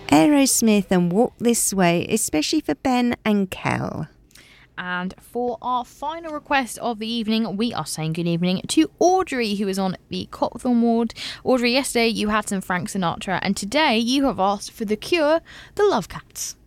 Aerosmith and Walk This Way, especially for Ben and Kel. And for our final request of the evening, we are saying good evening to Audrey, who is on the Cockthorne ward. Audrey, yesterday you had some Frank Sinatra, and today you have asked for The Cure, The Love Cats.